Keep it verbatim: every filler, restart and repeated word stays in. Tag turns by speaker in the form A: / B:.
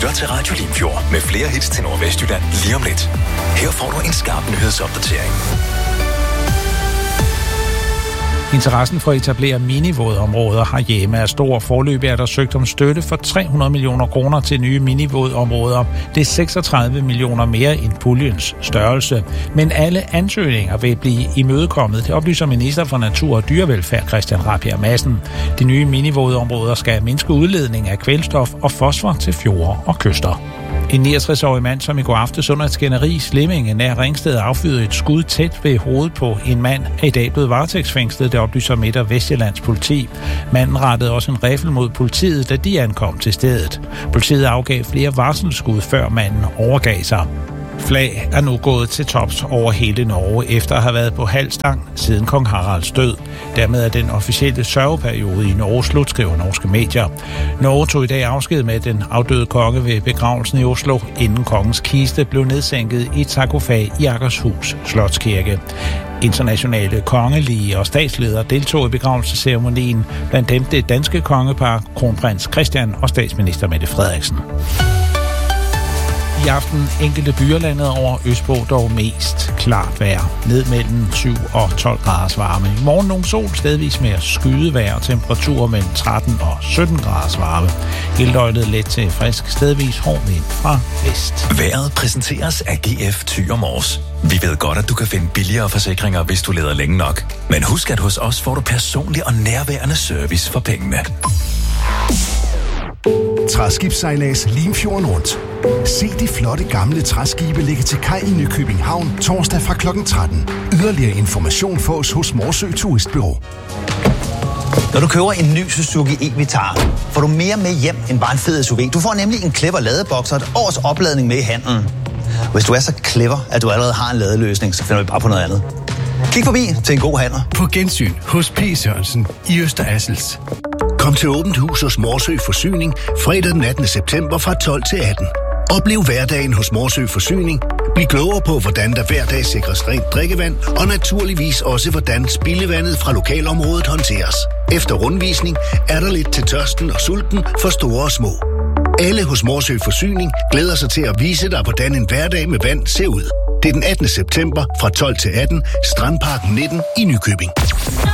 A: lytter til Radio Limfjord med flere hits til Nordvestjylland lige om lidt. Her får du en skarp nyhedsopdatering.
B: Interessen for at etablere minivådområder herhjemme er stor. Foreløbig er der søgt om støtte for tre hundrede millioner kroner til nye minivådområder. Det er seksogtredive millioner mere end puljens størrelse. Men alle ansøgninger vil blive imødekommet. Det oplyser minister for Natur og Dyrevelfærd Christian Rabjerg Madsen. De nye minivådområder skal mindske udledning af kvælstof og fosfor til fjorde og kyster. En niogtres-årig mand, som i går aftes under et skænderi i Slimminge nær Ringsted affyrede et skud tæt ved hovedet på en mand, er i dag blevet varetægtsfængslet, det oplyser Midt- og Vestjyllands politi. Manden rettede også en riffel mod politiet, da de ankom til stedet. Politiet afgav flere varselsskud, før manden overgav sig. Flag er nu gået til tops over hele Norge, efter at have været på halv stang siden kong Haralds død. Dermed er den officielle sørgeperiode i Norge slut, skriver norske medier. Norge tog i dag afsked med den afdøde konge ved begravelsen i Oslo, inden kongens kiste blev nedsænket i et sarkofag i Akershus Slotskirke. Internationale kongelige og statsledere deltog i begravelsesceremonien, blandt dem det danske kongepar, kronprins Christian og statsminister Mette Frederiksen. I aften enkelte byer landet over Østpå dog mest klart vejr. Ned mellem syv og tolv graders varme. I morgen nogle sol, stedvis mere skydevejr og temperaturer mellem tretten og sytten graders varme. Hele døgnet let til frisk, stedvis hård vind fra vest.
A: Vejret præsenteres af G F Thyre Mors. Vi ved godt, at du kan finde billigere forsikringer, hvis du leder længe nok. Men husk, at hos os får du personlig og nærværende service for pengene.
C: Træskibssejlads Limfjorden rundt. Se de flotte gamle træskibe ligge til kaj i Nykøbing Havn torsdag fra klokken tretten. Yderligere information fås hos Morsø Turistbureau.
D: Når du køber en ny Suzuki e-Vitara, får du mere med hjem end bare en fed S U V. Du får nemlig en clever ladeboks og et års opladning med i handlen. Hvis du er så clever, at du allerede har en ladeløsning, så finder vi bare på noget andet. Kig forbi til en god handler.
E: På gensyn hos P. Sørensen i Øster Assels.
C: Kom til åbent hus hos Morsø Forsyning fredag den attende september fra tolv til atten. Oplev hverdagen hos Morsø Forsyning. Bliv klogere på, hvordan der hver dag sikres rent drikkevand, og naturligvis også, hvordan spildevandet fra lokalområdet håndteres. Efter rundvisning er der lidt til tørsten og sulten for store og små. Alle hos Morsø Forsyning glæder sig til at vise dig, hvordan en hverdag med vand ser ud. Det er den attende september fra tolv til atten, Strandparken nitten i Nykøbing.